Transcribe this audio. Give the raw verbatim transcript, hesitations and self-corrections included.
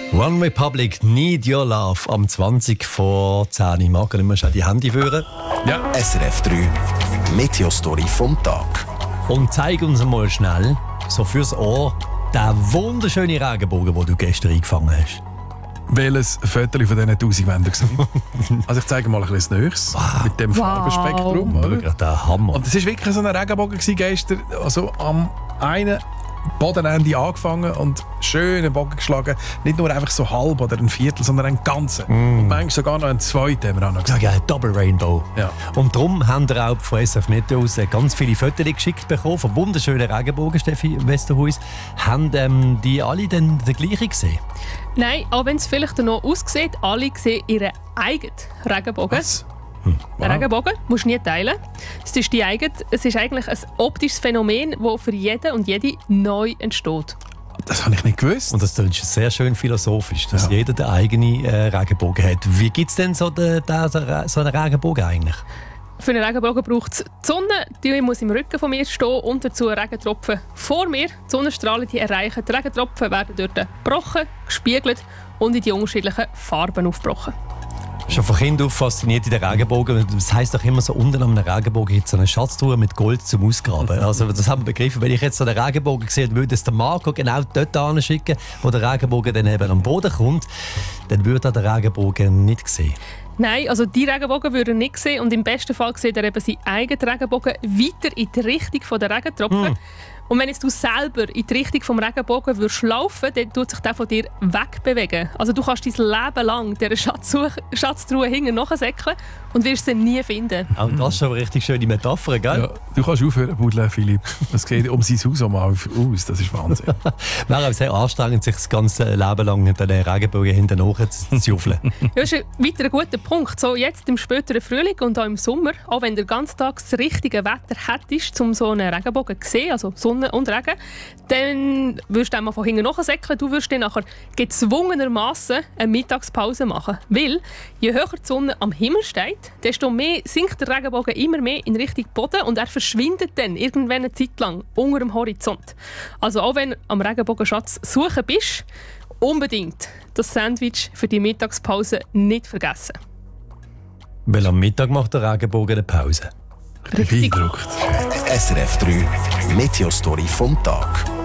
One Republic, Need Your Love, am zwanzig vor zehn. Ich mag nicht mehr schnell die Hände führen. Ja. S R F drei, Meteostory vom Tag. Und zeig uns mal schnell, so fürs Ohr, den wunderschönen Regenbogen, den du gestern eingefangen hast. Welches Foto von diesen tausend Wänden war. Also ich zeige mal ein bisschen Nächstes. Wow. Mit dem Wow. Farbenspektrum. Oder? Schau, der Hammer. Und es war wirklich so ein Regenbogen gestern. Also am einen Bodenende angefangen und schön einen Bogen geschlagen. Nicht nur einfach so halb oder ein Viertel, sondern einen ganzen. Mm. Und manchmal sogar noch einen zweiten, haben wir auch noch Ja, gesehen. ja, Double Rainbow. Ja. Und darum haben wir auch von S F Meteos ganz viele Fotos geschickt bekommen von wunderschönen Regenbogen, Steffi Westerhuis. Haben ähm, die alle dann den gleichen gesehen? Nein, auch wenn es vielleicht noch aussieht, alle sehen ihren eigenen Regenbogen. Was? Ein Regenbogen musst du nie teilen. Es ist, die eigene, es ist eigentlich ein optisches Phänomen, das für jeden und jede neu entsteht. Das habe ich nicht gewusst. Und das ist sehr schön philosophisch, dass Ja. jeder den eigenen äh, Regenbogen hat. Wie gibt es denn so, den, den, so einen Regenbogen eigentlich? Für einen Regenbogen braucht es die Sonne, die muss im Rücken von mir stehen und dazu Regentropfen vor mir. Die Sonnenstrahlen die erreichen. Die Regentropfen werden dort gebrochen, gespiegelt und in die unterschiedlichen Farben aufgebrochen. Schon von Kind auf fasziniert in den Regenbogen. Das heisst doch immer so, unten am Regenbogen gibt es so eine Schatztruhe mit Gold zum Ausgraben. Also das haben wir begriffen. Wenn ich jetzt so einen Regenbogen sehe, würde es der Marco genau dort hinschicken, wo der Regenbogen dann eben am Boden kommt, dann würde er den Regenbogen nicht sehen. Nein, also die Regenbogen würde er nicht sehen und im besten Fall sieht er eben seinen eigenen Regenbogen weiter in die Richtung der Regentropfen. Mm. Und wenn jetzt du selber in die Richtung des Regenbogen würdest laufen, dann tut sich der von dir wegbewegen. Also du kannst dein Leben lang dieser Schatzsuch- Schatztruhe hinten nachsäckeln und wirst sie nie finden. Auch das ist schon eine richtig schöne Metapher, gell? Ja, du kannst aufhören, Budle, Philipp. Das sieht um sein Haus auch mal aus. Das ist Wahnsinn. Wäre auch sehr anstrengend, sich das ganze Leben lang den Regenbogen hinten zu juffeln. Ja, das ist ein weiterer guter Punkt. So jetzt im späteren Frühling und auch im Sommer, auch wenn du ganz Tag das richtige Wetter hättest, um so einen Regenbogen zu sehen, also Sonne und Regen, dann würdest du einmal von hinten nachsäckeln. Du würdest dann nachher gezwungenermassen eine Mittagspause machen. Weil, je höher die Sonne am Himmel steht, desto mehr sinkt der Regenbogen immer mehr in Richtung Boden und er verschwindet dann irgendwann eine Zeit lang unter dem Horizont. Also auch wenn du am Regenbogenschatz suchen bist, unbedingt das Sandwich für die Mittagspause nicht vergessen. Weil am Mittag macht der Regenbogen eine Pause. Beeindruckt. S R F drei, Meteostory vom Tag.